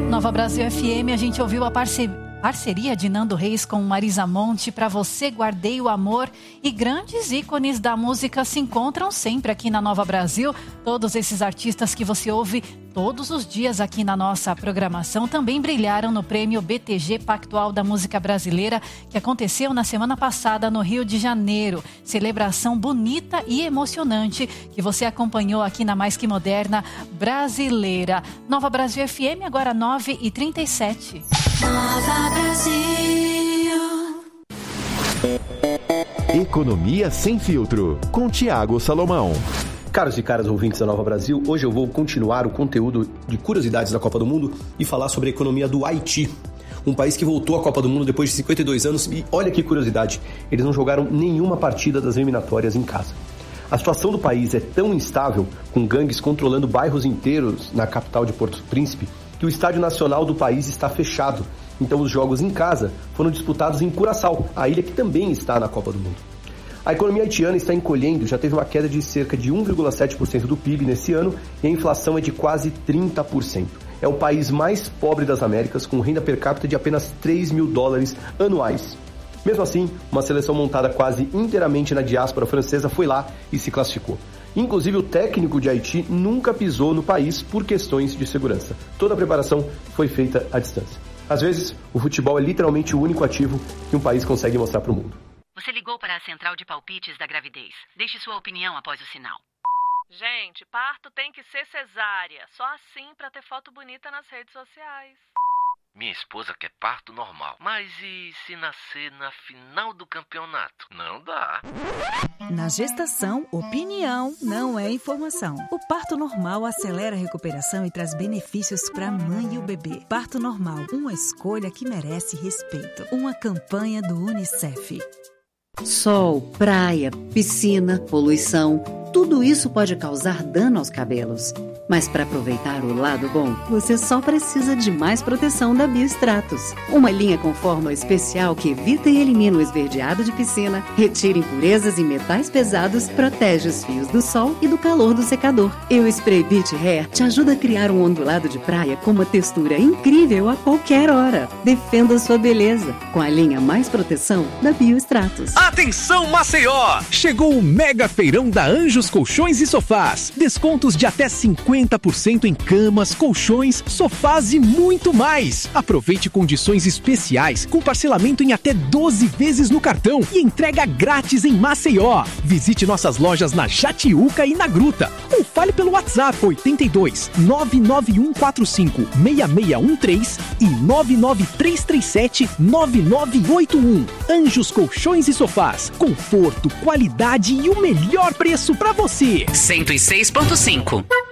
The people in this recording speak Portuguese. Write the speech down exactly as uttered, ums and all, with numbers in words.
Nova Brasil F M, a gente ouviu a parceria. Parceria de Nando Reis com Marisa Monte, Pra Você Guardei o Amor, e grandes ícones da música se encontram sempre aqui na Nova Brasil. Todos esses artistas que você ouve todos os dias aqui na nossa programação também brilharam no prêmio B T G Pactual da Música Brasileira, que aconteceu na semana passada no Rio de Janeiro. Celebração bonita e emocionante que você acompanhou aqui na Mais Que Moderna Brasileira. Nova Brasil F M, agora nove e trinta e sete. Nova Brasil. Economia Sem Filtro, com Tiago Salomão. Caros e caras ouvintes da Nova Brasil, hoje eu vou continuar o conteúdo de curiosidades da Copa do Mundo e falar sobre a economia do Haiti. Um país que voltou à Copa do Mundo depois de cinquenta e dois anos e olha que curiosidade, eles não jogaram nenhuma partida das eliminatórias em casa. A situação do país é tão instável, com gangues controlando bairros inteiros na capital de Porto Príncipe, que o Estádio Nacional do país está fechado. Então os jogos em casa foram disputados em Curaçao, a ilha que também está na Copa do Mundo. A economia haitiana está encolhendo, já teve uma queda de cerca de um vírgula sete por cento do P I B nesse ano e a inflação é de quase trinta por cento. É o país mais pobre das Américas, com renda per capita de apenas três mil dólares anuais. Mesmo assim, uma seleção montada quase inteiramente na diáspora francesa foi lá e se classificou. Inclusive, o técnico de Haiti nunca pisou no país por questões de segurança. Toda a preparação foi feita à distância. Às vezes, o futebol é literalmente o único ativo que um país consegue mostrar para o mundo. Você ligou para a central de palpites da gravidez. Deixe sua opinião após o sinal. Gente, parto tem que ser cesárea. Só assim para ter foto bonita nas redes sociais. Minha esposa quer parto normal. Mas e se nascer na final do campeonato? Não dá. Na gestação, opinião não é informação. O parto normal acelera a recuperação e traz benefícios para a mãe e o bebê. Parto normal, uma escolha que merece respeito. Uma campanha do Unicef. Sol, praia, piscina, poluição, tudo isso pode causar dano aos cabelos. Mas para aproveitar o lado bom, você só precisa de mais proteção da Biostratos. Uma linha com fórmula especial que evita e elimina o esverdeado de piscina, retira impurezas e metais pesados, protege os fios do sol e do calor do secador. E o Spray Beach Hair te ajuda a criar um ondulado de praia com uma textura incrível a qualquer hora. Defenda sua beleza com a linha mais proteção da Biostratos. Atenção Maceió! Chegou o mega feirão da Anjos Colchões e Sofás. Descontos de até cinquenta por cento em camas, colchões, sofás e muito mais. Aproveite condições especiais com parcelamento em até doze vezes no cartão e entrega grátis em Maceió. Visite nossas lojas na Jatiuca e na Gruta ou fale pelo WhatsApp oito dois, nove nove um quatro cinco, seis seis um três e nove nove três três sete, nove nove oito um. Anjos Colchões e Sofás. Conforto, qualidade e o melhor preço para você. cento e seis ponto cinco.